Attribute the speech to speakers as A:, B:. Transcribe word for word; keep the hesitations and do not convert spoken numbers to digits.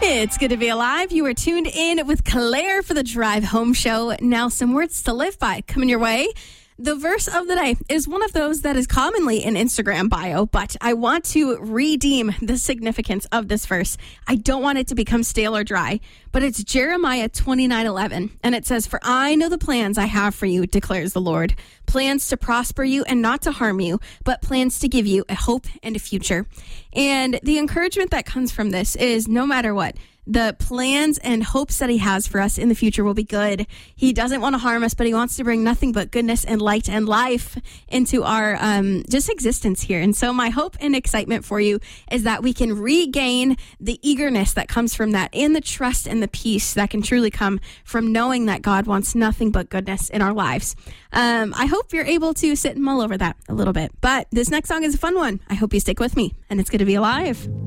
A: It's good to be alive. You are tuned in with Claire for the Drive Home Show. Now, some words to live by coming your way. The verse of the day is one of those that is commonly in Instagram bio, but I want to redeem the significance of this verse. I don't want it to become stale or dry, but it's Jeremiah twenty-nine eleven, and it says, "For I know the plans I have for you, declares the Lord, plans to prosper you and not to harm you, but plans to give you a hope and a future." And the encouragement that comes from this is no matter what, the plans and hopes that he has for us in the future will be good. He doesn't want to harm us, but he wants to bring nothing but goodness and light and life into our um, just existence here. And so my hope and excitement for you is that we can regain the eagerness that comes from that and the trust and the peace that can truly come from knowing that God wants nothing but goodness in our lives. Um, I hope you're able to sit and mull over that a little bit. But this next song is a fun one. I hope you stick with me, and it's good to be alive.